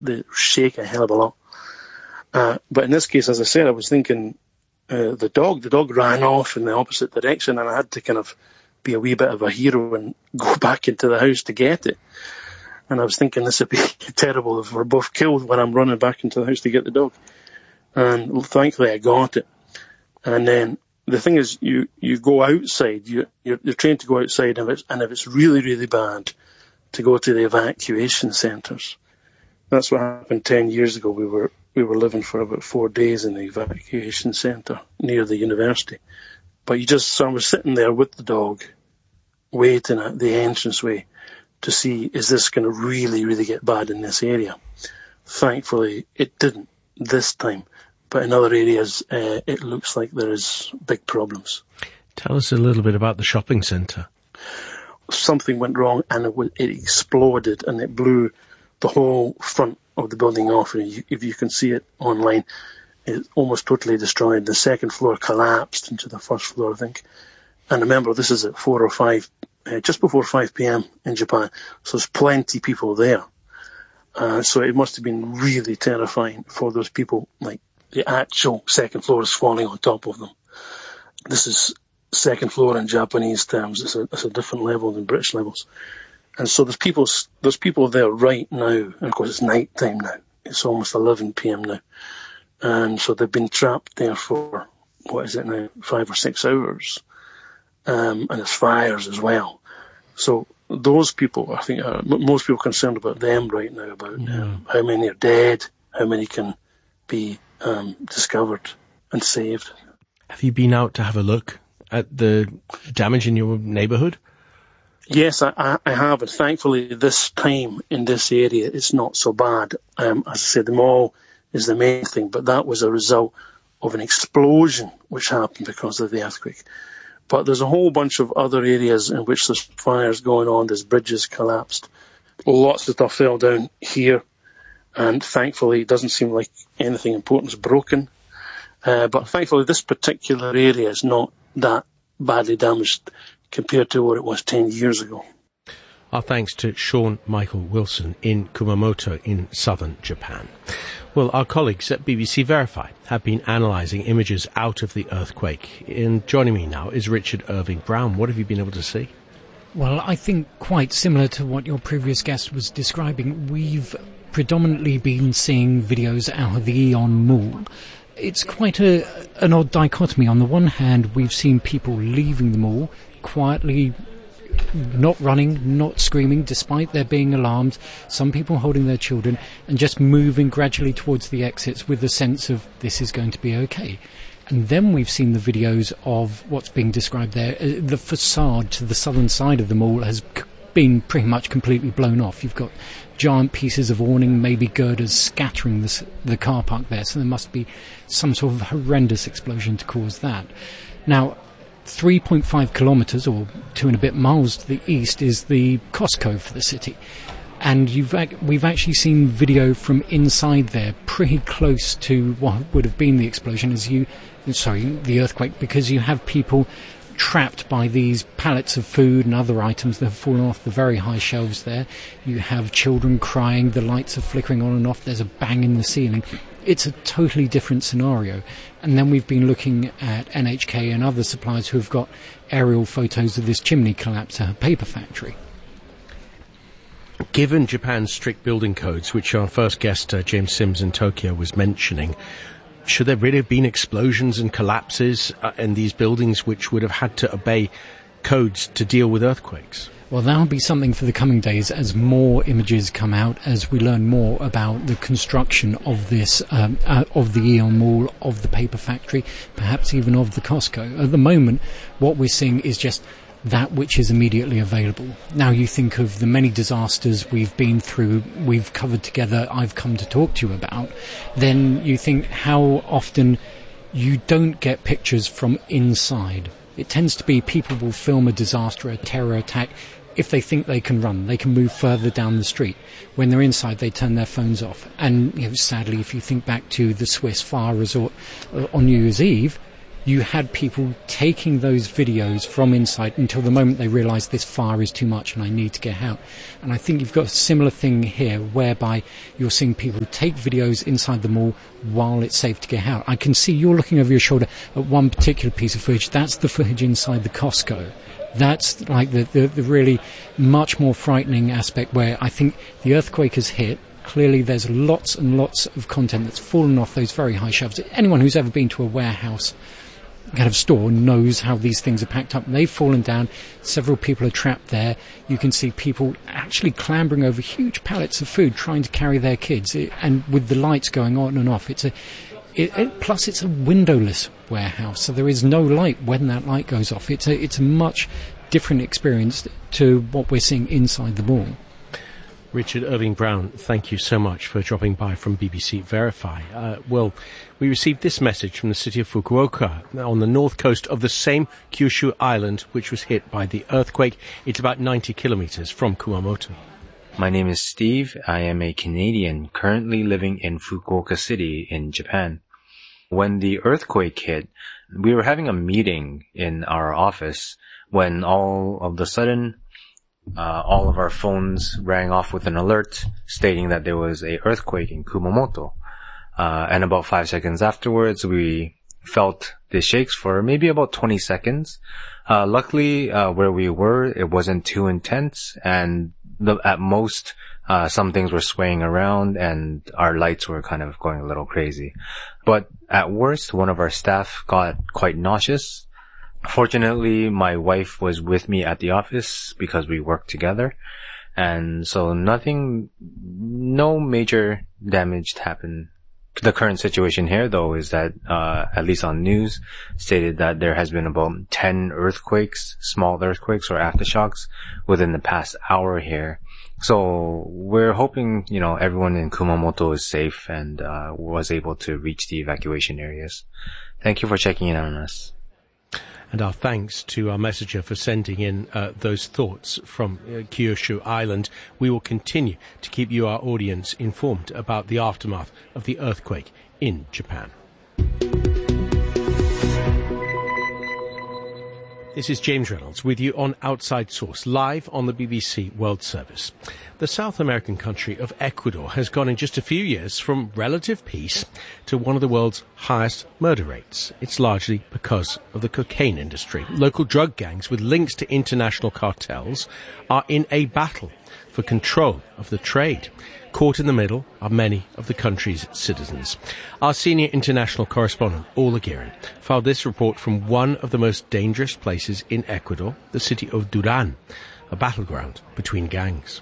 they shake a hell of a lot. But in this case, as I said, I was thinking the dog ran off in the opposite direction, and I had to kind of be a wee bit of a hero and go back into the house to get it. And I was thinking this would be terrible if we're both killed when I'm running back into the house to get the dog. And thankfully I got it. And then the thing is, you go outside, you're trained to go outside, and if it's really, really bad, to go to the evacuation centres. That's what happened 10 years ago. We were living for about 4 days in the evacuation centre near the university. But so I was sitting there with the dog, waiting at the entranceway to see, is this going to really, really get bad in this area? Thankfully, it didn't this time. But in other areas, it looks like there is big problems. Tell us a little bit about the shopping centre. Something went wrong, and it exploded, and it blew the whole front of the building off. If you can see it online, it's almost totally destroyed. The second floor collapsed into the first floor, I think. And remember, this is at 4 or 5, just before 5 p.m. in Japan, so there's plenty of people there. So it must have been really terrifying for those people. Like, the actual second floor is falling on top of them. This is second floor in Japanese terms. It's a different level than British levels. And so there's people there right now, and of course it's night time now. It's almost 11 p.m. now. And so they've been trapped there for, 5 or 6 hours. And there's fires as well. So those people, I think, most people are concerned about them right now, about how many are dead, how many can be discovered and saved. Have you been out to have a look at the damage in your neighbourhood? Yes, I have, and thankfully this time in this area it's not so bad. As I said, the mall is the main thing, but that was a result of an explosion which happened because of the earthquake. But there's a whole bunch of other areas in which there's fires going on, there's bridges collapsed, lots of stuff fell down here, and thankfully it doesn't seem like anything important is broken. But thankfully this particular area is not that badly damaged compared to what it was 10 years ago. Our thanks to Sean Michael Wilson in Kumamoto in southern Japan. Well, our colleagues at BBC Verify have been analysing images out of the earthquake. And joining me now is Richard Irving Brown. What have you been able to see? Well, I think quite similar to what your previous guest was describing. We've predominantly been seeing videos out of the Aeon Mall. It's quite an odd dichotomy. On the one hand, we've seen people leaving the mall quietly, not running, not screaming, despite there being alarmed, some people holding their children, and just moving gradually towards the exits with the sense of this is going to be okay. And then we've seen the videos of what's being described there. The facade to the southern side of the mall has been pretty much completely blown off. You've got giant pieces of awning, maybe girders, scattering the car park there, so there must be some sort of horrendous explosion to cause that. Now, 3.5 kilometres, or 2 and a bit miles to the east, is the Costco for the city. And we've actually seen video from inside there, pretty close to what would have been the explosion, the earthquake, because you have people trapped by these pallets of food and other items that have fallen off the very high shelves there. You have children crying, the lights are flickering on and off, there's a bang in the ceiling. It's a totally different scenario. And then we've been looking at NHK and other suppliers who have got aerial photos of this chimney collapse at a paper factory. Given Japan's strict building codes, which our first guest, James Sims in Tokyo, was mentioning, should there really have been explosions and collapses in these buildings which would have had to obey codes to deal with earthquakes? Well, that'll be something for the coming days as more images come out, as we learn more about the construction of this, of the Aeon Mall, of the paper factory, perhaps even of the Costco. At the moment, what we're seeing is just that which is immediately available. Now you think of the many disasters we've been through, we've covered together, I've come to talk to you about, then you think how often you don't get pictures from inside. It tends to be people will film a disaster, a terror attack. If they think they can run, they can move further down the street. When they're inside, they turn their phones off. And sadly, if you think back to the Swiss fire resort on New Year's Eve, you had people taking those videos from inside until the moment they realised this fire is too much and I need to get out. And I think you've got a similar thing here whereby you're seeing people take videos inside the mall while it's safe to get out. I can see you're looking over your shoulder at one particular piece of footage. That's the footage inside the Costco. That's like the really much more frightening aspect where I think the earthquake has hit. Clearly there's lots and lots of content that's fallen off those very high shelves. Anyone who's ever been to a warehouse kind of store knows how these things are packed up. They've fallen down. Several people are trapped there. You can see people actually clambering over huge pallets of food trying to carry their kids. And with the lights going on and off, plus it's a windowless warehouse, so there is no light when that light goes off. It's a much different experience to what we're seeing inside the mall. Richard Irving Brown, thank you so much for dropping by from BBC Verify. Well, we received this message from the city of Fukuoka on the north coast of the same Kyushu island which was hit by the earthquake. It's about 90 kilometers from Kumamoto. My name is Steve. I am a Canadian currently living in Fukuoka City in Japan. When the earthquake hit, we were having a meeting in our office when all of a sudden all of our phones rang off with an alert stating that there was an earthquake in Kumamoto. And about 5 seconds afterwards, we felt the shakes for maybe about 20 seconds. Luckily, where we were, it wasn't too intense, and at most, some things were swaying around and our lights were kind of going a little crazy. But at worst, one of our staff got quite nauseous. Fortunately, my wife was with me at the office because we worked together. And so no major damage happened. The current situation here, though, is that, at least on news, stated that there has been about 10 earthquakes, small earthquakes or aftershocks within the past hour here. So we're hoping, everyone in Kumamoto is safe and, was able to reach the evacuation areas. Thank you for checking in on us. And our thanks to our messenger for sending in those thoughts from Kyushu Island. We will continue to keep you, our audience, informed about the aftermath of the earthquake in Japan. This is James Reynolds with you on Outside Source, live on the BBC World Service. The South American country of Ecuador has gone in just a few years from relative peace to one of the world's highest murder rates. It's largely because of the cocaine industry. Local drug gangs with links to international cartels are in a battle for control of the trade. Caught in the middle are many of the country's citizens. Our senior international correspondent, Orla Guerin, filed this report from one of the most dangerous places in Ecuador, the city of Duran, a battleground between gangs.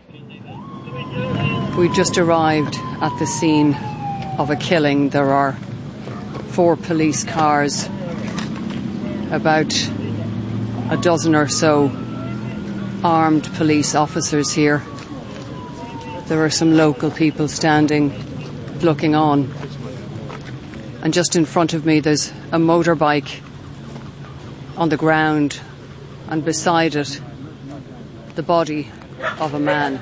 We just arrived at the scene of a killing. There are 4 police cars, about a dozen or so armed police officers here. There are some local people standing, looking on. And just in front of me there's a motorbike on the ground, and beside it the body of a man.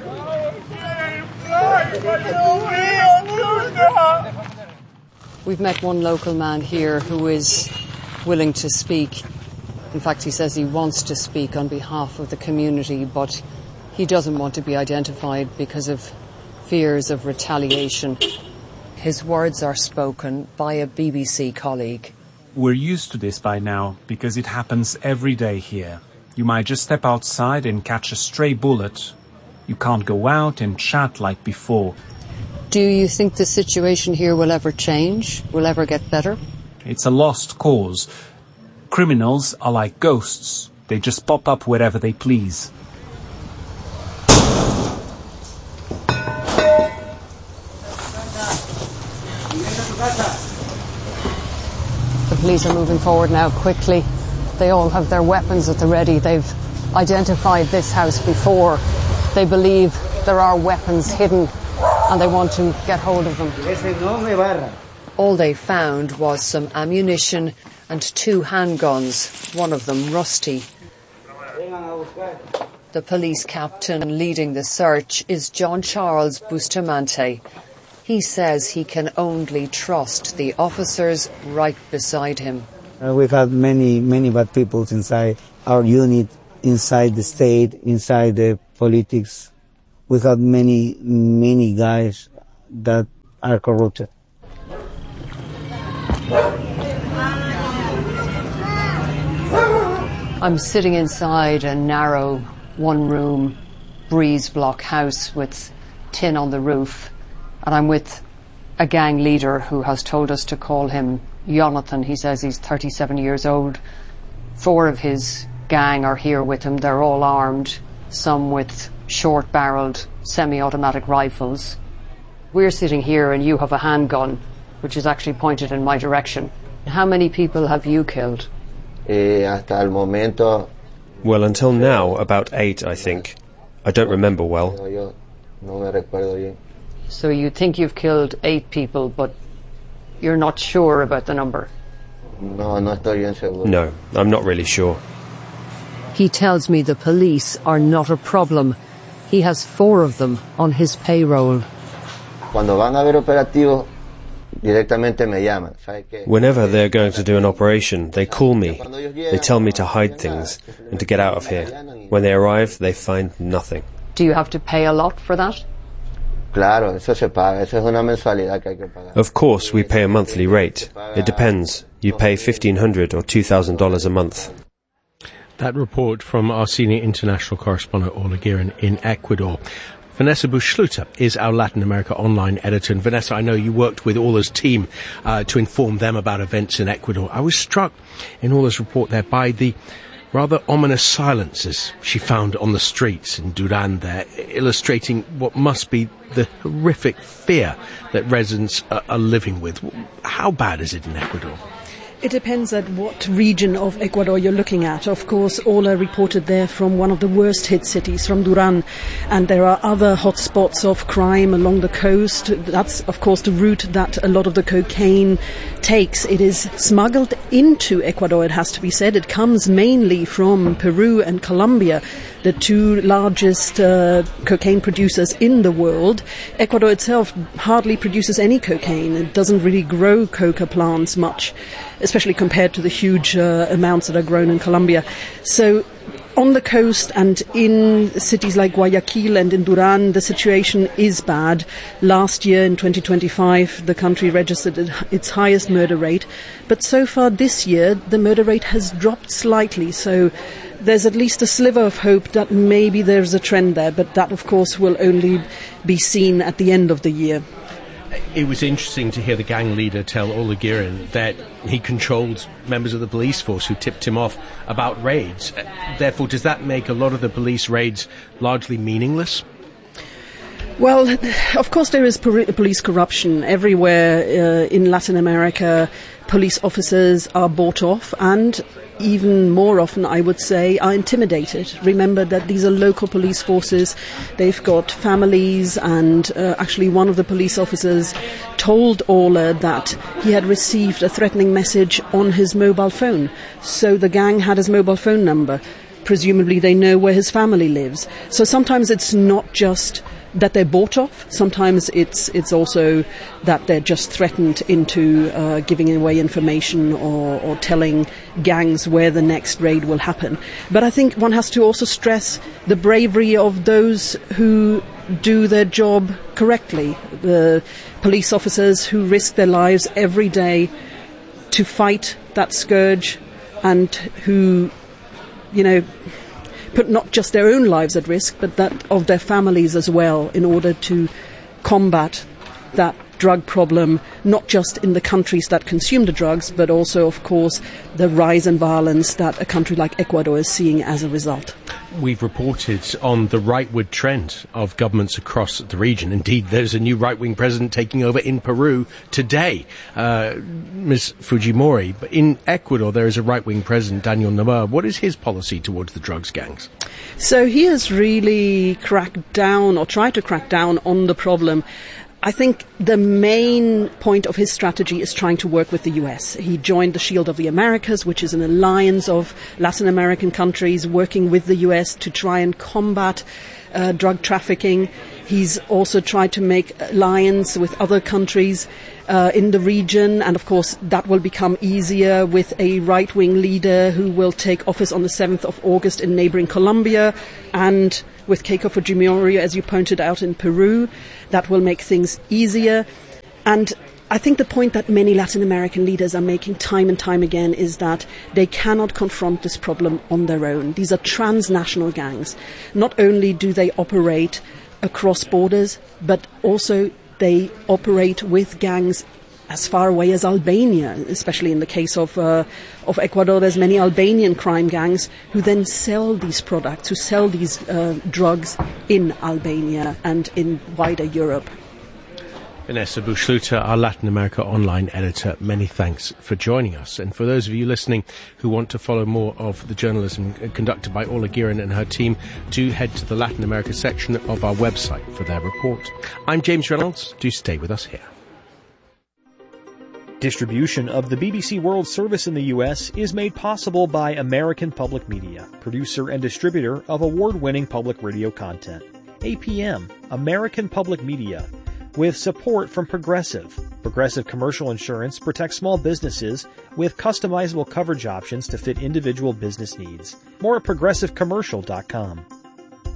We've met one local man here who is willing to speak. In fact, he says he wants to speak on behalf of the community, but he doesn't want to be identified because of fears of retaliation. His words are spoken by a BBC colleague. We're used to this by now because it happens every day here. You might just step outside and catch a stray bullet. You can't go out and chat like before. Do you think the situation here will ever change? Will ever get better? It's a lost cause. Criminals are like ghosts. They just pop up wherever they please. The police are moving forward now quickly. They all have their weapons at the ready. They've identified this house before. They believe there are weapons hidden and they want to get hold of them. All they found was some ammunition and 2 handguns, one of them rusty. The police captain leading the search is John Charles Bustamante. He says he can only trust the officers right beside him. We've had many bad people inside our unit, inside the state, inside the politics. We've had many guys that are corrupted. I'm sitting inside a narrow, one-room, breeze-block house with tin on the roof, and I'm with a gang leader who has told us to call him Jonathan. He says he's 37 years old. 4 of his gang are here with him. They're all armed, some with short-barreled semi-automatic rifles. We're sitting here and you have a handgun, which is actually pointed in my direction. How many people have you killed? Hasta el momento. Well, until now, about 8, I think. I don't remember well. No me recuerdo bien. So you think you've killed 8 people, but you're not sure about the number? No estoy bien seguro. No, I'm not really sure. He tells me the police are not a problem. He has 4 of them on his payroll. Cuando van a haber operativos, directamente me llaman. Whenever they're going to do an operation, they call me. They tell me to hide things and to get out of here. When they arrive, they find nothing. Do you have to pay a lot for that? Claro, eso se paga. Eso es una mensualidad que hay que pagar. Of course, we pay a monthly rate. It depends. You pay $1,500 or $2,000 a month. That report from our senior international correspondent Orla Guerin in Ecuador. Vanessa Bush-Schluter is our Latin America online editor. And Vanessa, I know you worked with Orla's team to inform them about events in Ecuador. I was struck in Orla's report there by the rather ominous silences she found on the streets in Duran there, illustrating what must be the horrific fear that residents are living with. How bad is it in Ecuador? It depends at what region of Ecuador you're looking at. Of course, Orla reported there from one of the worst hit cities, from Duran, and there are other hotspots of crime along the coast. That's, of course, the route that a lot of the cocaine takes. It is smuggled into Ecuador, it has to be said. It comes mainly from Peru and Colombia, the 2 largest cocaine producers in the world. Ecuador itself hardly produces any cocaine. It doesn't really grow coca plants much, especially compared to the huge amounts that are grown in Colombia. So on the coast and in cities like Guayaquil and in Duran, the situation is bad. Last year, in 2025, the country registered its highest murder rate. But so far this year, the murder rate has dropped slightly. So there's at least a sliver of hope that maybe there's a trend there. But that, of course, will only be seen at the end of the year. It was interesting to hear the gang leader tell Orla Guerin that he controlled members of the police force who tipped him off about raids. Therefore, does that make a lot of the police raids largely meaningless? Well, of course there is police corruption everywhere in Latin America. Police officers are bought off and even more often, I would say, are intimidated. Remember that these are local police forces. They've got families, and actually one of the police officers told Orla that he had received a threatening message on his mobile phone. So the gang had his mobile phone number. Presumably they know where his family lives. So sometimes it's not just that they're bought off. Sometimes it's also that they're just threatened into giving away information or telling gangs where the next raid will happen. But I think one has to also stress the bravery of those who do their job correctly. The police officers who risk their lives every day to fight that scourge and who, put not just their own lives at risk, but that of their families as well, in order to combat that drug problem, not just in the countries that consume the drugs, but also, of course, the rise in violence that a country like Ecuador is seeing as a result. We've reported on the rightward trend of governments across the region. Indeed, there's a new right-wing president taking over in Peru today, Ms. Fujimori. But in Ecuador, there is a right-wing president, Daniel Noboa. What is his policy towards the drugs gangs? So he has really cracked down, or tried to crack down, on the problem. I think the main point of his strategy is trying to work with the US. He joined the Shield of the Americas, which is an alliance of Latin American countries working with the US to try and combat drug trafficking. He's also tried to make alliance with other countries in the region, and of course that will become easier with a right-wing leader who will take office on the 7th of August in neighboring Colombia, and with Keiko Fujimori, as you pointed out, in Peru. That will make things easier. And I think the point that many Latin American leaders are making time and time again is that they cannot confront this problem on their own. These are transnational gangs. Not only do they operate across borders, but also they operate with gangs as far away as Albania, especially in the case of Ecuador. There's many Albanian crime gangs who then sell these products, who sell these drugs in Albania and in wider Europe. Vanessa Bush-Sluter, our Latin America online editor, many thanks for joining us. And for those of you listening who want to follow more of the journalism conducted by Orla Guerin and her team, do head to the Latin America section of our website for their report. I'm James Reynolds. Do stay with us here. Distribution of the BBC World Service in the U.S. is made possible by American Public Media, producer and distributor of award-winning public radio content. APM, American Public Media, with support from Progressive. Progressive Commercial Insurance protects small businesses with customizable coverage options to fit individual business needs. More at progressivecommercial.com.